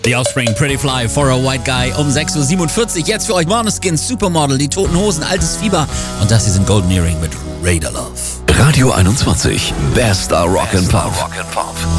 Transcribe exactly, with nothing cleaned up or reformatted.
The Offspring, Pretty Fly, For a White Guy um sechs Uhr siebenundvierzig. Jetzt für euch Måneskin, Supermodel, die Toten Hosen, Altes Fieber und das hier sind Golden Earring mit Raider Love. Radio einundzwanzig, bester Rock and Pop.